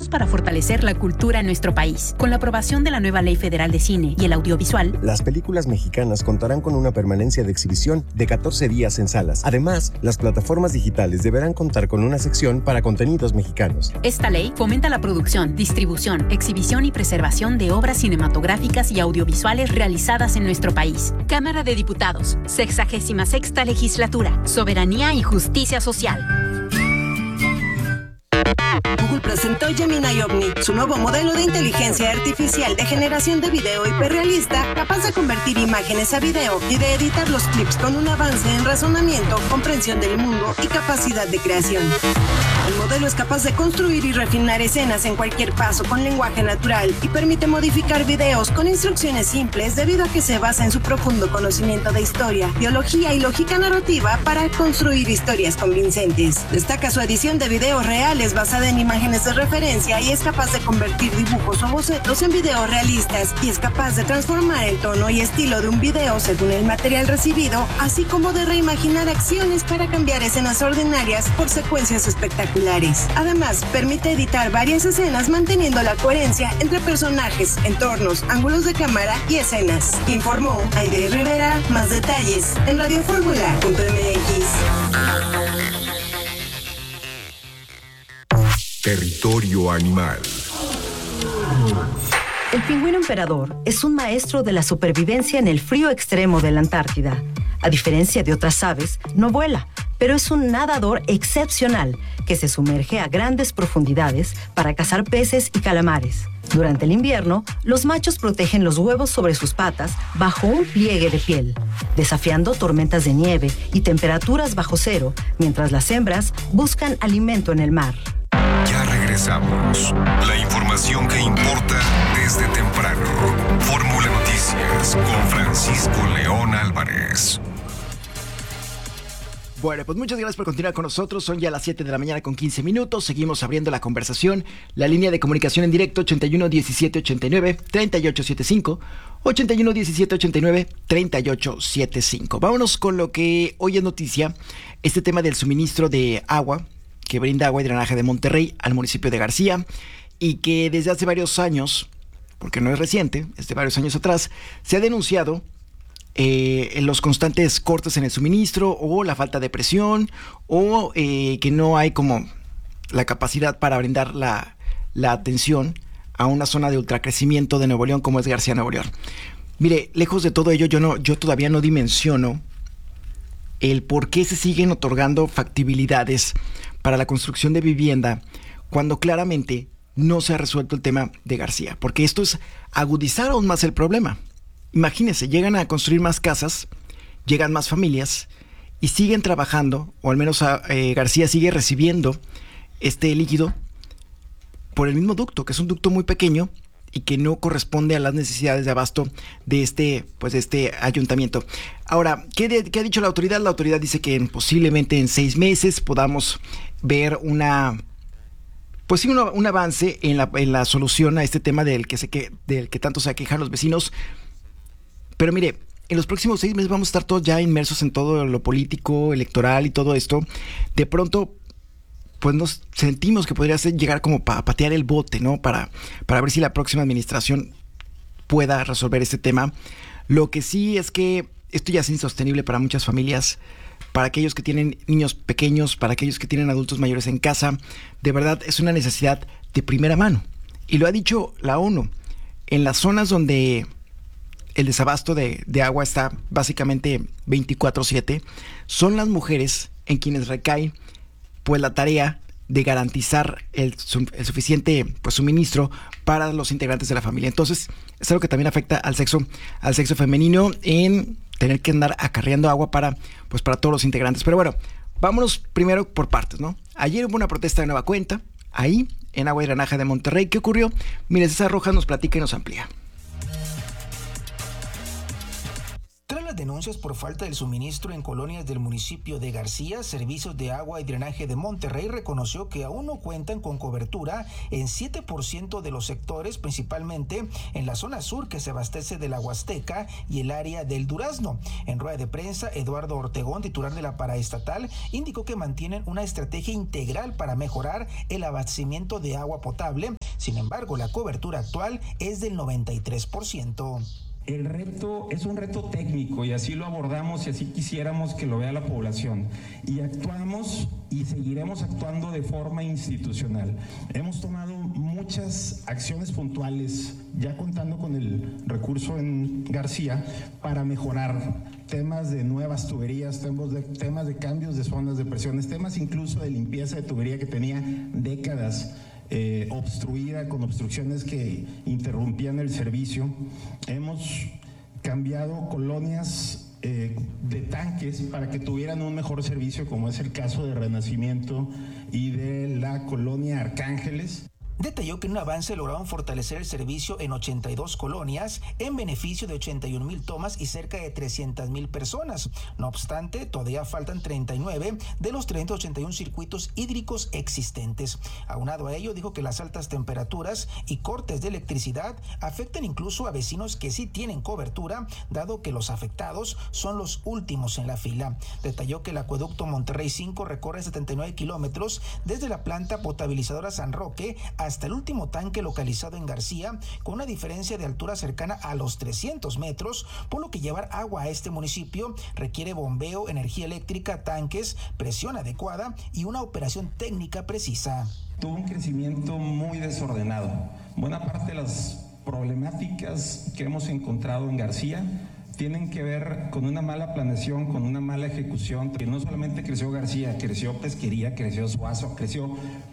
trabajamos para fortalecer la cultura en nuestro país. Con la aprobación de la nueva Ley Federal de Cine y el Audiovisual, las películas mexicanas contarán con una permanencia de exhibición de 14 días en salas. Además, las plataformas digitales deberán contar con una sección para contenidos mexicanos. Esta ley fomenta la producción, distribución, exhibición y preservación de obras cinematográficas y audiovisuales realizadas en nuestro país. Cámara de Diputados, 66ª Legislatura, Soberanía y Justicia Social. Google presentó Gemini Omni, su nuevo modelo de inteligencia artificial de generación de video hiperrealista, capaz de convertir imágenes a video y de editar los clips con un avance en razonamiento, comprensión del mundo y capacidad de creación. El modelo es capaz de construir y refinar escenas en cualquier paso con lenguaje natural y permite modificar videos con instrucciones simples debido a que se basa en su profundo conocimiento de historia, biología y lógica narrativa para construir historias convincentes. Destaca su edición de videos reales basada en imágenes de referencia y es capaz de convertir dibujos o bocetos en videos realistas y es capaz de transformar el tono y estilo de un video según el material recibido, así como de reimaginar acciones para cambiar escenas ordinarias por secuencias espectaculares. Además, permite editar varias escenas manteniendo la coherencia entre personajes, entornos, ángulos de cámara y escenas. Informó Aide Rivera. Más detalles en radioformula.mx. Territorio Animal. El pingüino emperador es un maestro de la supervivencia en el frío extremo de la Antártida. A diferencia de otras aves, no vuela, pero es un nadador excepcional que se sumerge a grandes profundidades para cazar peces y calamares. Durante el invierno, los machos protegen los huevos sobre sus patas bajo un pliegue de piel, desafiando tormentas de nieve y temperaturas bajo cero, mientras las hembras buscan alimento en el mar. Ya regresamos. La información que importa desde temprano. Fórmula Noticias con Francisco León Álvarez. Bueno, pues muchas gracias por continuar con nosotros. Son ya las 7 de la mañana con 15 minutos. Seguimos abriendo la conversación. La línea de comunicación en directo 81 17 89 38 75. 81 17 89 38 75. Vámonos con lo que hoy es noticia. Este tema del suministro de agua que brinda Agua y Drenaje de Monterrey al municipio de García y que desde hace varios años, porque no es reciente, es de varios años atrás, se ha denunciado en los constantes cortes en el suministro o la falta de presión o que no hay como la capacidad para brindar la atención a una zona de ultracrecimiento de Nuevo León como es García, Nuevo León. Mire, lejos de todo ello, yo todavía no dimensiono el por qué se siguen otorgando factibilidades para la construcción de vivienda cuando claramente no se ha resuelto el tema de García, porque esto es agudizar aún más el problema. Imagínense, llegan a construir más casas, llegan más familias y siguen trabajando, o al menos García sigue recibiendo este líquido por el mismo ducto, que es un ducto muy pequeño y que no corresponde a las necesidades de abasto de este ayuntamiento. Ahora, ¿qué ha dicho la autoridad? La autoridad dice que posiblemente en 6 meses podamos ver un avance en la solución a este tema del que tanto se quejan los vecinos. Pero mire, en los próximos 6 meses vamos a estar todos ya inmersos en todo lo político, electoral y todo esto. De pronto, pues nos sentimos que podría llegar como para patear el bote, ¿no? Para ver si la próxima administración pueda resolver este tema. Lo que sí es que esto ya es insostenible para muchas familias, para aquellos que tienen niños pequeños, para aquellos que tienen adultos mayores en casa. De verdad, es una necesidad de primera mano. Y lo ha dicho la ONU. En las zonas donde el desabasto de agua está básicamente 24/7, son las mujeres en quienes recae pues la tarea de garantizar el suficiente suministro para los integrantes de la familia. Entonces, es algo que también afecta al sexo femenino en tener que andar acarreando agua para todos los integrantes. Pero bueno, vámonos primero por partes, ¿no? Ayer hubo una protesta de nueva cuenta, ahí, en Agua y Drenaje de Monterrey. ¿Qué ocurrió? Mire, César Rojas nos platica y nos amplía. Tras las denuncias por falta del suministro en colonias del municipio de García, Servicios de Agua y Drenaje de Monterrey reconoció que aún no cuentan con cobertura en 7% de los sectores, principalmente en la zona sur que se abastece de la Huasteca y el área del Durazno. En rueda de prensa, Eduardo Ortegón, titular de la paraestatal, indicó que mantienen una estrategia integral para mejorar el abastecimiento de agua potable Sin embargo, la cobertura actual es del 93%. El reto es un reto técnico y así lo abordamos y así quisiéramos que lo vea la población. Y actuamos y seguiremos actuando de forma institucional. Hemos tomado muchas acciones puntuales, ya contando con el recurso en García, para mejorar temas de nuevas tuberías, temas de cambios de zonas de presiones, temas incluso de limpieza de tubería que tenía décadas obstruida, con obstrucciones que interrumpían el servicio. Hemos cambiado colonias de tanques para que tuvieran un mejor servicio, como es el caso de Renacimiento y de la colonia Arcángeles. Detalló que en un avance lograron fortalecer el servicio en 82 colonias en beneficio de 81,000 tomas y cerca de 300,000 personas. No obstante, todavía faltan 39 de los 381 circuitos hídricos existentes. Aunado a ello, dijo que las altas temperaturas y cortes de electricidad afectan incluso a vecinos que sí tienen cobertura, dado que los afectados son los últimos en la fila. Detalló que el acueducto Monterrey 5 recorre 79 kilómetros desde la planta potabilizadora San Roque hasta el último tanque localizado en García, con una diferencia de altura cercana a los 300 metros, por lo que llevar agua a este municipio requiere bombeo, energía eléctrica, tanques, presión adecuada y una operación técnica precisa. Tuvo un crecimiento muy desordenado. Buena parte de las problemáticas que hemos encontrado en García tienen que ver con una mala planeación, con una mala ejecución, que no solamente creció García, creció Pesquería, creció Suazo, creció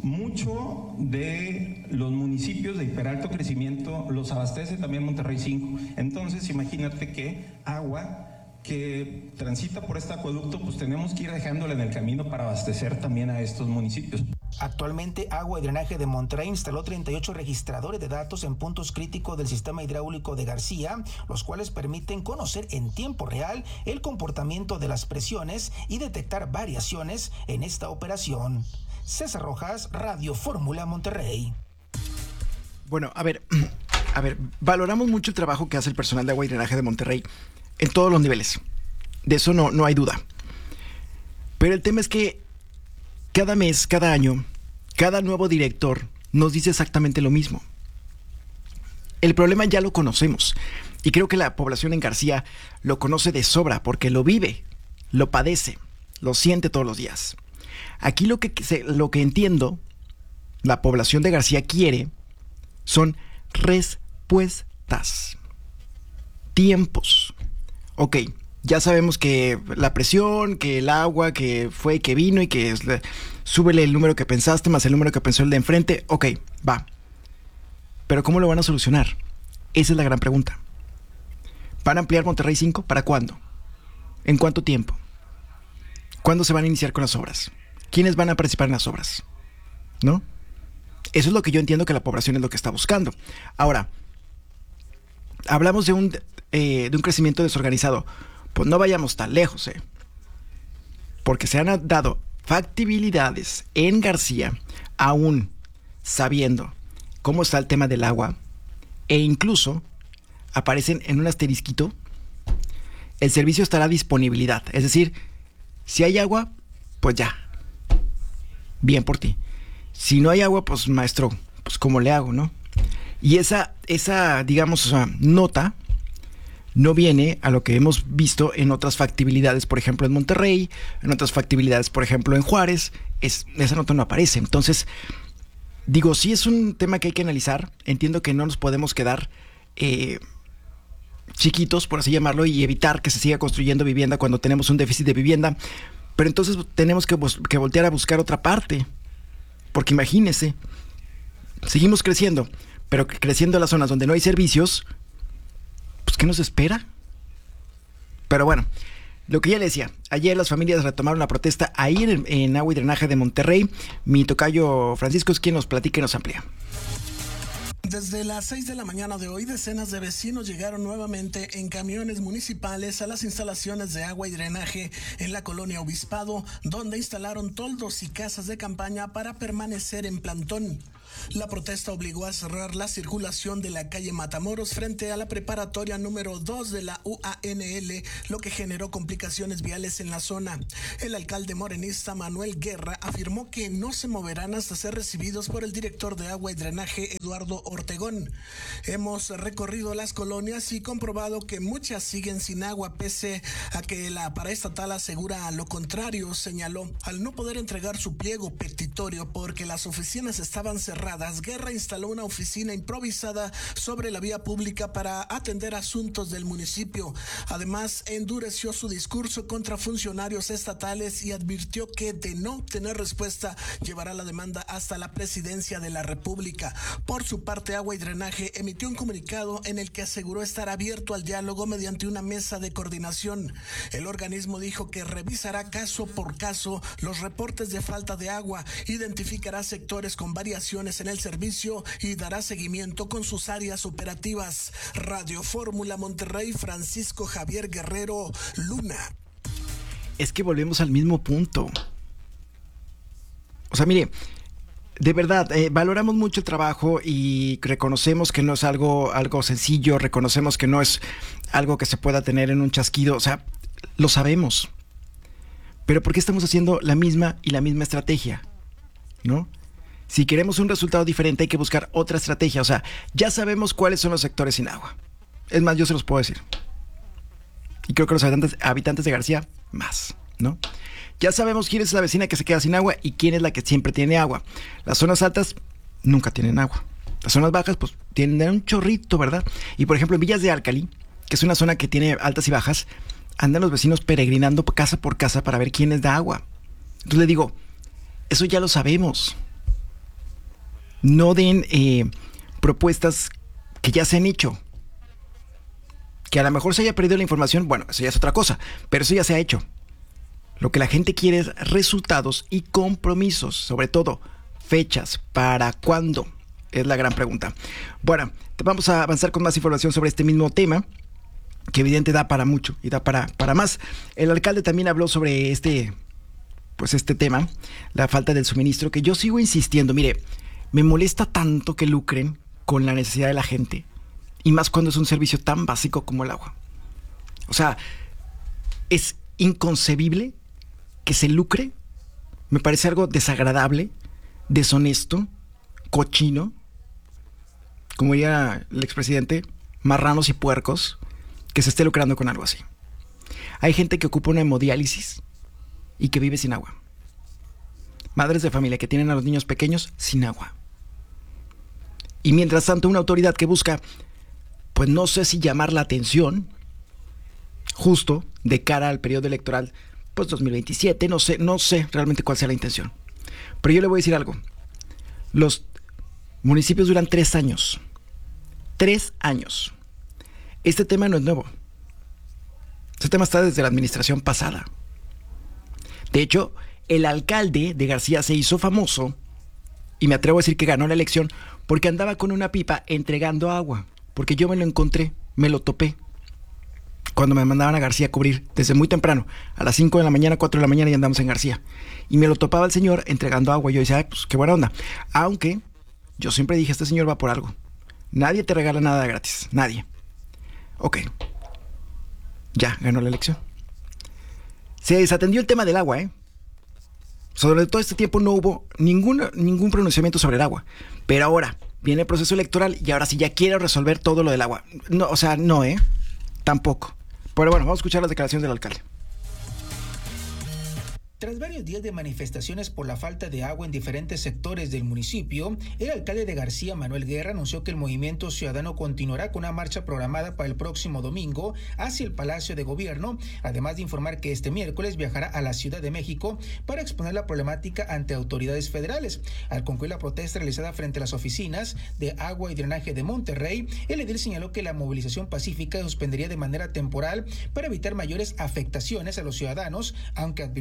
mucho de los municipios de hiperalto crecimiento, los abastece también Monterrey 5. Entonces, imagínate que agua que transita por este acueducto, pues tenemos que ir dejándola en el camino para abastecer también a estos municipios. Actualmente, Agua y Drenaje de Monterrey instaló 38 registradores de datos en puntos críticos del sistema hidráulico de García, los cuales permiten conocer en tiempo real el comportamiento de las presiones y detectar variaciones en esta operación. César Rojas, Radio Fórmula Monterrey. Bueno, a ver, valoramos mucho el trabajo que hace el personal de Agua y Drenaje de Monterrey en todos los niveles. De eso no hay duda. Pero el tema es que cada mes, cada año, cada nuevo director nos dice exactamente lo mismo. El problema ya lo conocemos. Y creo que la población en García lo conoce de sobra porque lo vive, lo padece, lo siente todos los días. Aquí lo que entiendo, la población de García quiere son respuestas, tiempos. Ok, ya sabemos que la presión, que el agua, que fue y que vino y que súbele el número que pensaste más el número que pensó el de enfrente. Ok, va. Pero ¿cómo lo van a solucionar? Esa es la gran pregunta. ¿Van a ampliar Monterrey 5? ¿Para cuándo? ¿En cuánto tiempo? ¿Cuándo se van a iniciar con las obras? ¿Quiénes van a participar en las obras? ¿No? Eso es lo que yo entiendo que la población es lo que está buscando. Ahora, hablamos de un crecimiento desorganizado. Pues no vayamos tan lejos, porque se han dado factibilidades en García, aún sabiendo cómo está el tema del agua, e incluso aparecen en un asterisquito, el servicio estará a disponibilidad. Es decir, si hay agua, pues ya, bien por ti. Si no hay agua, pues maestro, pues ¿cómo le hago, no? Y esa digamos, nota no viene a lo que hemos visto en otras factibilidades, por ejemplo en Monterrey, en otras factibilidades, por ejemplo en Juárez. Esa nota no aparece. Entonces, digo, sí es un tema que hay que analizar. Entiendo que no nos podemos quedar chiquitos, por así llamarlo, y evitar que se siga construyendo vivienda cuando tenemos un déficit de vivienda. Pero entonces tenemos que voltear a buscar otra parte. Porque imagínense, seguimos creciendo, pero creciendo en las zonas donde no hay servicios, pues ¿qué nos espera? Pero bueno, lo que ya le decía, ayer las familias retomaron la protesta ahí en Agua y Drenaje de Monterrey. Mi tocayo Francisco es quien nos platica y nos amplía. Desde las 6 de la mañana de hoy, decenas de vecinos llegaron nuevamente en camiones municipales a las instalaciones de agua y drenaje en la colonia Obispado, donde instalaron toldos y casas de campaña para permanecer en plantón. La protesta obligó a cerrar la circulación de la calle Matamoros frente a la preparatoria número 2 de la UANL, lo que generó complicaciones viales en la zona. El alcalde morenista Manuel Guerra afirmó que no se moverán hasta ser recibidos por el director de Agua y Drenaje, Eduardo Ortegón. Hemos recorrido las colonias y comprobado que muchas siguen sin agua, pese a que la paraestatal asegura lo contrario, señaló. Al no poder entregar su pliego petitorio porque las oficinas estaban cerradas, Guerra instaló una oficina improvisada sobre la vía pública para atender asuntos del municipio. Además, endureció su discurso contra funcionarios estatales y advirtió que de no tener respuesta llevará la demanda hasta la presidencia de la República. Por su parte, Agua y Drenaje emitió un comunicado en el que aseguró estar abierto al diálogo mediante una mesa de coordinación. El organismo dijo que revisará caso por caso los reportes de falta de agua, identificará sectores con variaciones en el servicio y dará seguimiento con sus áreas operativas. Radio Fórmula Monterrey, Francisco Javier Guerrero Luna. Es que volvemos al mismo punto. O sea, mire, de verdad, valoramos mucho el trabajo y reconocemos que no es algo sencillo, reconocemos que no es algo que se pueda tener en un chasquido, o sea, lo sabemos. Pero ¿por qué estamos haciendo la misma estrategia? ¿No? Si queremos un resultado diferente hay que buscar otra estrategia. O sea, ya sabemos cuáles son los sectores sin agua. Es más, yo se los puedo decir. Y creo que los habitantes de García, más, ¿no? Ya sabemos quién es la vecina que se queda sin agua y quién es la que siempre tiene agua. Las zonas altas nunca tienen agua. Las zonas bajas, pues, tienen un chorrito, ¿verdad? Y, por ejemplo, en Villas de Alcalí, que es una zona que tiene altas y bajas, andan los vecinos peregrinando casa por casa para ver quién les da agua. Entonces le digo, eso ya lo sabemos. No den propuestas que ya se han hecho. Que a lo mejor se haya perdido la información, bueno, eso ya es otra cosa, pero eso ya se ha hecho. Lo que la gente quiere es resultados y compromisos, sobre todo fechas. ¿Para cuándo? Es la gran pregunta. Bueno, vamos a avanzar con más información sobre este mismo tema, que evidente da para mucho y da para más. El alcalde también habló sobre este tema, la falta del suministro, que yo sigo insistiendo. Mire, me molesta tanto que lucren con la necesidad de la gente, y más cuando es un servicio tan básico como el agua. O sea, es inconcebible que se lucre. Me parece algo desagradable, deshonesto, cochino, como diría el expresidente, marranos y puercos, que se esté lucrando con algo así. Hay gente que ocupa una hemodiálisis y que vive sin agua. Madres de familia que tienen a los niños pequeños sin agua. Y mientras tanto, una autoridad que busca, pues no sé si llamar la atención, justo de cara al periodo electoral, pues 2027, no sé realmente cuál sea la intención. Pero yo le voy a decir algo. Los municipios duran 3 años. 3 años. Este tema no es nuevo. Este tema está desde la administración pasada. De hecho, el alcalde de García se hizo famoso, y me atrevo a decir que ganó la elección, porque andaba con una pipa entregando agua. Porque yo me lo encontré, me lo topé, cuando me mandaban a García a cubrir desde muy temprano, a las 5 de la mañana, 4 de la mañana, y andamos en García. Y me lo topaba el señor entregando agua. Y yo decía, pues qué buena onda. Aunque yo siempre dije, este señor va por algo. Nadie te regala nada gratis, nadie. Ok, ya ganó la elección. Se desatendió el tema del agua, Sobre todo este tiempo no hubo ningún pronunciamiento sobre el agua. Pero ahora viene el proceso electoral y ahora sí ya quiero resolver todo lo del agua. No, o sea, no, tampoco. Pero bueno, vamos a escuchar las declaraciones del alcalde. Tras varios días de manifestaciones por la falta de agua en diferentes sectores del municipio, el alcalde de García, Manuel Guerra, anunció que el movimiento ciudadano continuará con una marcha programada para el próximo domingo hacia el Palacio de Gobierno, además de informar que este miércoles viajará a la Ciudad de México para exponer la problemática ante autoridades federales. Al concluir la protesta realizada frente a las oficinas de Agua y Drenaje de Monterrey, el edil señaló que la movilización pacífica se suspendería de manera temporal para evitar mayores afectaciones a los ciudadanos, aunque advirtió que las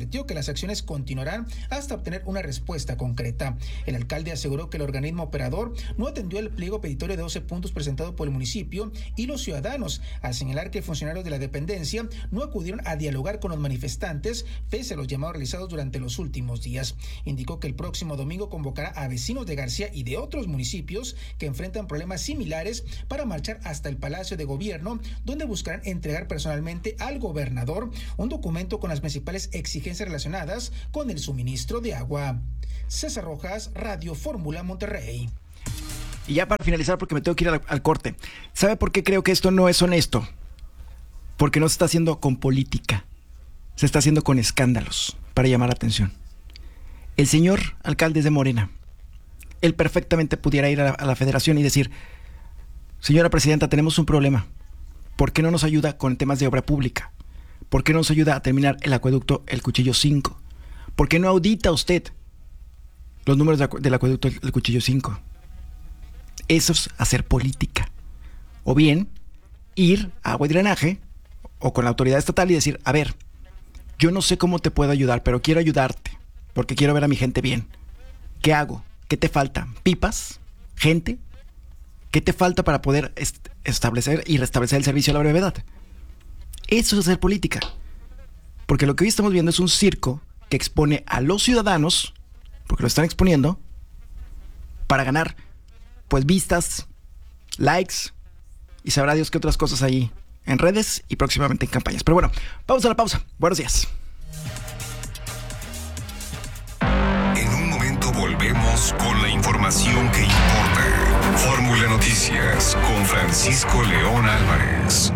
las acciones continuarán hasta obtener una respuesta concreta. El alcalde aseguró que el organismo operador no atendió el pliego petitorio de 12 puntos presentado por el municipio y los ciudadanos, al señalar que funcionarios de la dependencia no acudieron a dialogar con los manifestantes pese a los llamados realizados durante los últimos días. Indicó que el próximo domingo convocará a vecinos de García y de otros municipios que enfrentan problemas similares para marchar hasta el Palacio de Gobierno, donde buscarán entregar personalmente al gobernador un documento con las principales exigencias relacionadas con el suministro de agua. César Rojas, Radio Fórmula, Monterrey. Y ya para finalizar, porque me tengo que ir al corte. ¿Sabe por qué creo que esto no es honesto? Porque no se está haciendo con política. Se está haciendo con escándalos para llamar la atención. El señor alcalde es de Morena. Él perfectamente pudiera ir a la federación y decir: señora presidenta, tenemos un problema. ¿Por qué no nos ayuda con temas de obra pública? ¿Por qué no nos ayuda a terminar el acueducto El Cuchillo 5? ¿Por qué no audita usted los números del acueducto El Cuchillo 5? Eso es hacer política. O bien, ir a agua y drenaje o con la autoridad estatal y decir: a ver, yo no sé cómo te puedo ayudar, pero quiero ayudarte porque quiero ver a mi gente bien. ¿Qué hago? ¿Qué te falta? ¿Pipas? ¿Gente? ¿Qué te falta para poder establecer y restablecer el servicio a la brevedad? Eso es hacer política. Porque lo que hoy estamos viendo es un circo que expone a los ciudadanos, porque lo están exponiendo, para ganar pues vistas, likes y sabrá Dios qué otras cosas ahí en redes y próximamente en campañas. Pero bueno, vamos a la pausa. Buenos días. En un momento volvemos con la información que importa. Fórmula Noticias con Francisco León Álvarez.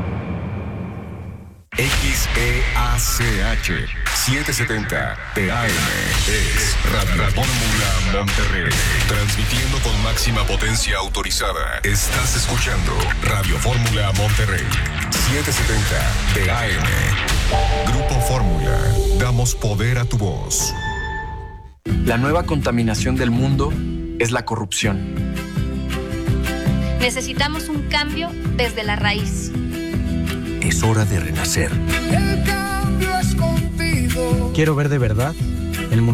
XEACH 770 TAM es Radio Fórmula Monterrey. Transmitiendo con máxima potencia autorizada. Estás escuchando Radio Fórmula Monterrey 770 TAM. Grupo Fórmula. Damos poder a tu voz. La nueva contaminación del mundo es la corrupción. Necesitamos un cambio desde la raíz. Es hora de renacer. El cambio es contigo. Quiero ver de verdad el mundo